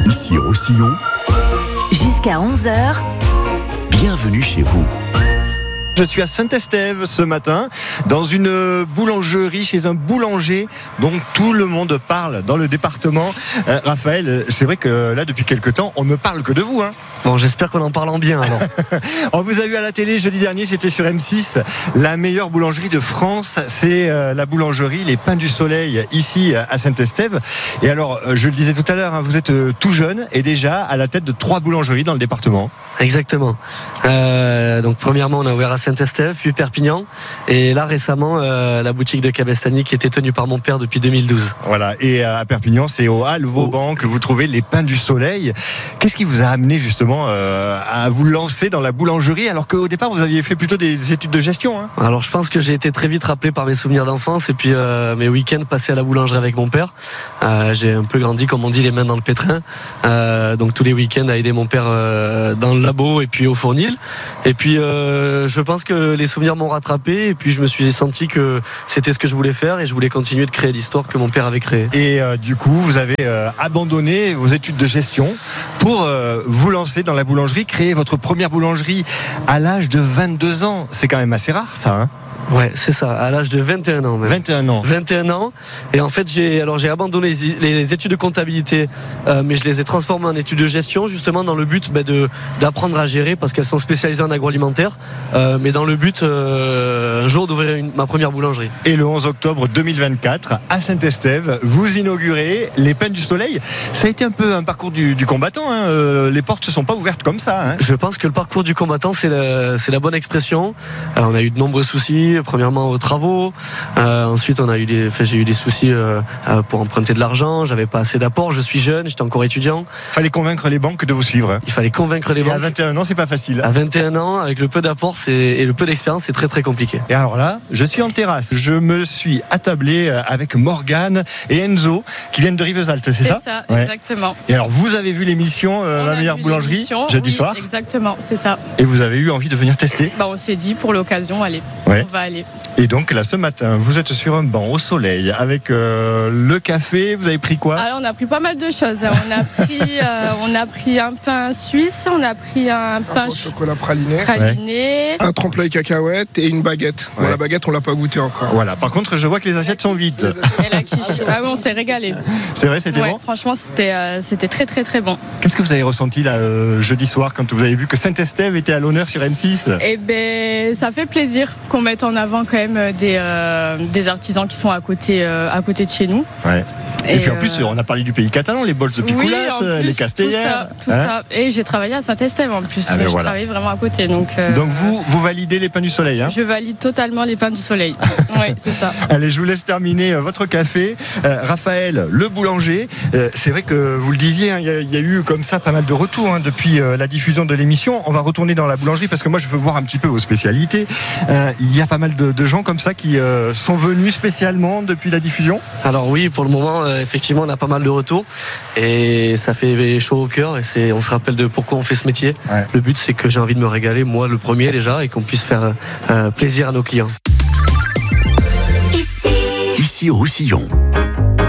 Ici Roussillon, jusqu'à 11h. bienvenue chez vous. Je suis à Saint-Estève ce matin, dans une boulangerie, chez un boulanger dont tout le monde parle dans le département. Raphaël, c'est vrai que là, depuis quelque temps, on ne parle que de vous. Bon, j'espère qu'on en parle en bien alors. On vous a vu à la télé jeudi dernier, c'était sur M6, la meilleure boulangerie de France, c'est la boulangerie Les Pains du Soleil, ici à Saint-Estève. Et alors, je le disais tout à l'heure, vous êtes tout jeune et déjà à la tête de 3 boulangeries dans le département. Exactement. Donc premièrement, on a ouvert à Saint-Estève, puis Perpignan, et là récemment la boutique de Cabestany qui était tenue par mon père depuis 2012. Voilà, et à Perpignan, c'est au Halles Vauban que vous trouvez Les Pains du Soleil. Qu'est-ce qui vous a amené justement à vous lancer dans la boulangerie alors qu'au départ vous aviez fait plutôt des études de gestion Alors je pense que j'ai été très vite rappelé par mes souvenirs d'enfance et puis mes week-ends passés à la boulangerie avec mon père. J'ai un peu grandi, comme on dit, les mains dans le pétrin. Donc tous les week-ends à aider mon père dans le labo et puis au fournil. Et puis je pense que les souvenirs m'ont rattrapé et puis je me suis senti que c'était ce que je voulais faire et je voulais continuer de créer l'histoire que mon père avait créée. Et du coup vous avez abandonné vos études de gestion pour vous lancer dans la boulangerie, créer votre première boulangerie à l'âge de 22 ans. C'est quand même assez rare ça, Ouais, c'est ça, à l'âge de 21 ans même. 21 ans. 21 ans. Et en fait, j'ai abandonné les études de comptabilité, mais je les ai transformées en études de gestion, justement dans le but d'apprendre à gérer, parce qu'elles sont spécialisées en agroalimentaire, mais dans le but un jour d'ouvrir ma première boulangerie. Et le 11 octobre 2024, à Saint-Estève, vous inaugurez Les Pains du Soleil. Ça a été un peu un parcours du combattant. Les portes ne se sont pas ouvertes comme ça. Je pense que le parcours du combattant, c'est la bonne expression. On a eu de nombreux soucis. Premièrement aux travaux, ensuite j'ai eu des soucis pour emprunter de l'argent, j'avais pas assez d'apport, je suis jeune, j'étais encore étudiant. Fallait convaincre les banques de vous suivre. Il fallait convaincre les banques. Et à 21 ans, c'est pas facile. À 21 ans, avec le peu d'apport et le peu d'expérience, c'est très très compliqué. Et alors là, je suis en terrasse, je me suis attablé avec Morgane et Enzo qui viennent de Rivesaltes, c'est ça ? C'est ça, ouais. Exactement. Et alors vous avez vu l'émission Ma meilleure boulangerie jeudi soir ? Exactement, c'est ça. Et vous avez eu envie de venir tester ? On s'est dit pour l'occasion, allez, on va aller. Et donc là ce matin, vous êtes sur un banc au soleil avec le café. Vous avez pris quoi ? Alors on a pris pas mal de choses. On a pris un pain suisse, on a pris un pain au chocolat praliné, un trempe-l'œil cacahuète et une baguette. Bon, la baguette on l'a pas goûté encore. Voilà. Par contre, je vois que les assiettes sont vides. Et la quiche. Ah oui, on s'est régalé. C'est vrai, c'était bon. Franchement, c'était très très très bon. Qu'est-ce que vous avez ressenti là jeudi soir quand vous avez vu que Saint-Estève était à l'honneur sur M6 ? Eh ben, ça fait plaisir qu'on mette en avant quand même des artisans qui sont à côté de chez nous. Ouais. Et puis en plus, on a parlé du pays catalan, les bols de picoulate, les castellères. Tout ça. Et j'ai travaillé à Saint-Estève en plus. Je travaillais vraiment à côté. Donc vous validez les Pains du Soleil Je valide totalement les Pains du Soleil. Oui, c'est ça. Allez, je vous laisse terminer votre café. Raphaël, le boulanger. C'est vrai que vous le disiez, il y a eu comme ça pas mal de retours depuis la diffusion de l'émission. On va retourner dans la boulangerie parce que moi je veux voir un petit peu vos spécialités. Il y a pas mal de gens comme ça qui sont venus spécialement depuis la diffusion. Alors oui, pour le moment, effectivement, on a pas mal de retours et ça fait chaud au cœur et on se rappelle de pourquoi on fait ce métier. Ouais. Le but, c'est que j'ai envie de me régaler, moi le premier déjà, et qu'on puisse faire plaisir à nos clients. Ici Roussillon.